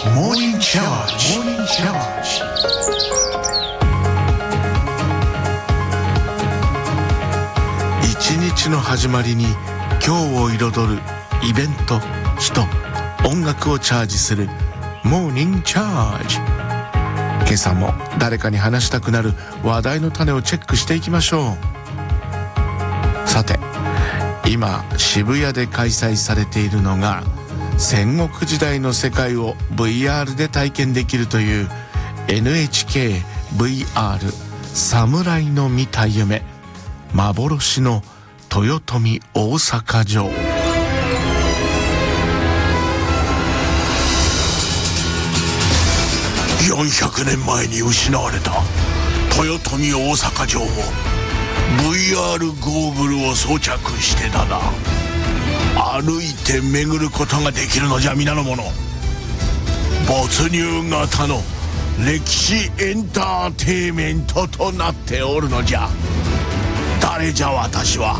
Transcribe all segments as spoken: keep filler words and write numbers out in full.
Morning Charge Morning Charge 一日の始まりに今日を彩るイベント、人、音楽をチャージする Morning Charge。 今朝も誰かに話したくなる話題の種をチェックしていきましょう。さて、今渋谷で開催されているのが戦国時代の世界を ブイアール で体験できるという エヌエイチケー ブイアール 侍の見た夢、幻の豊臣大阪城。よんひゃくねんまえに失われた豊臣大阪城を ブイアール ゴーグルを装着してだな、歩いて巡ることができるのじゃ。皆の者、没入型の歴史エンターテイメントとなっておるのじゃ。誰じゃ私は。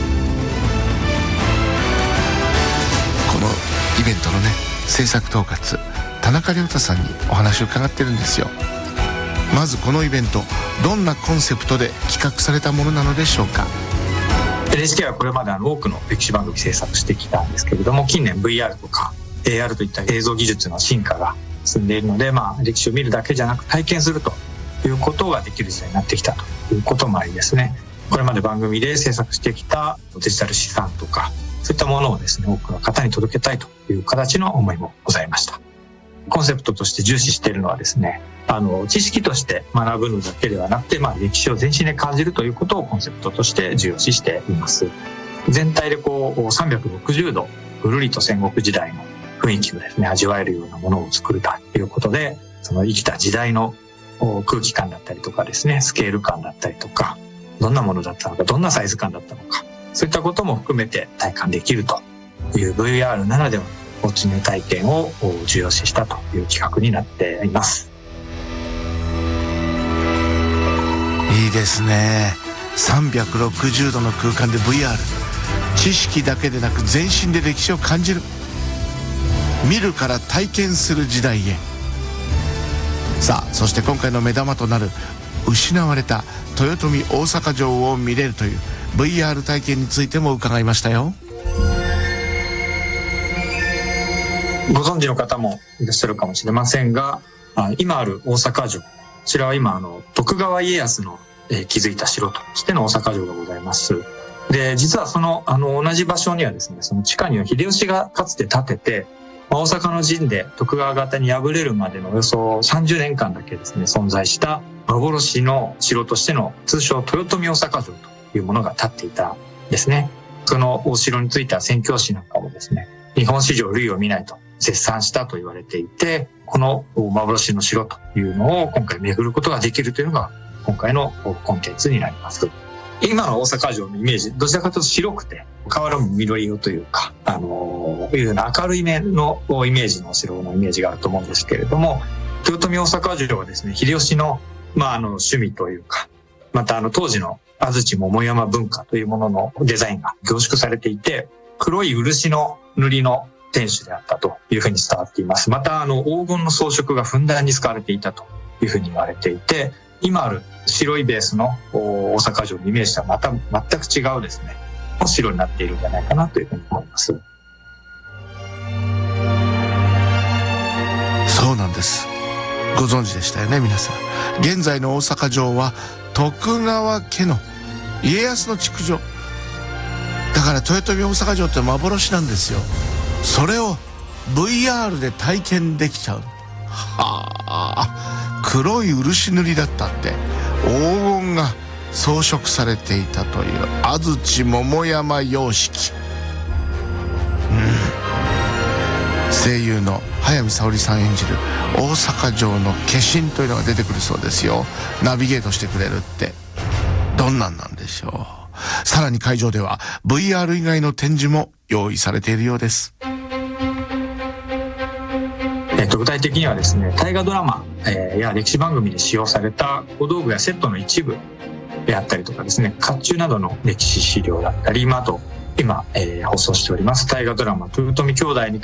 このイベントのね、制作統括田中亮太さんにお話を伺ってるんですよ。まずこのイベント、どんなコンセプトで企画されたものなのでしょうか。 エヌエイチケー はこれまであの多くの歴史番組制作してきたんですけれども、近年 ブイアール とか エーアール といった映像技術の進化が進んでいるので、まあ、歴史を見るだけじゃなく体験するということができる時代になってきたということもありですね、これまで番組で制作してきたデジタル資産とかそういったものをですね、多くの方に届けたいという形の思いもございました。コンセプトとして重視しているのはですね、あの知識として学ぶのだけではなくて、まあ、歴史を全身で感じるということをコンセプトとして重要視しています。全体でこうさんびゃくろくじゅうどぐるりと戦国時代の雰囲気をですね、味わえるようなものを作るということで、その生きた時代の空気感だったりとかですね、スケール感だったりとか、どんなものだったのか、どんなサイズ感だったのか、そういったことも含めて体感できるという ブイアール ならではの没入体験を重要視したという企画になっています。 いいですね。さんびゃくろくじゅうどの空間で ブイアール、 知識だけでなく全身で歴史を感じる、見るから体験する時代へ。さあ、そして今回の目玉となる失われた豊臣大阪城を見れるという ブイアール 体験についても伺いましたよ。 ご存知の方もいらっしゃるかもしれませんが、今ある大阪城、こちらは今あの徳川家康の、えー、築いた城としての大阪城がございます。で、実はそのあの同じ場所にはですね、その地下には秀吉がかつて建てて、大阪の陣で徳川方に敗れるまでのおよそさんじゅうねんかんだけですね、存在した幻の城としての通称豊臣大阪城というものが建っていたんですね。そのお城については宣教師なんかもですね、日本史上類を見ないと絶賛したと言われていて、この幻の城というのを今回巡ることができるというのが今回のコンテンツになります。今の大阪城のイメージ、どちらかというと白くて瓦も緑色というか、あのいうような明るい面のイメージのお城のイメージがあると思うんですけれども、豊臣大阪城はですね、秀吉のまああの趣味というか、またあの当時の安土桃山文化というもののデザインが凝縮されていて、黒い漆の塗りの天守であったというふうに伝わっています。またあの黄金の装飾がふんだんに使われていたというふうに言われていて、今ある白いベースの大阪城のイメージとはまた全く違うですね、城になっているんじゃないかなというふうに思います。 そうなんです。ご存知でしたよね、皆さん。現在の大阪城は徳川家の家康の築城だから、豊臣大阪城って幻なんですよ。それを ブイアール で体験できちゃう。はあ、黒い漆塗りだったって、黄金が装飾されていたという安土桃山様式。うん、声優の早見沙織さん演じる大阪城の化身というのが出てくるそうですよ。ナビゲートしてくれるって。どんなんなんでしょう。さらに会場では ブイアール 以外の展示も用意されているようです。 えっと、具体的にはですね、大河ドラマ、えー、や歴史番組で使用された小道具やセットの一部であったりとかですね、甲冑などの歴史資料だったり、あと今、えー、放送しております大河ドラマ豊臣兄弟に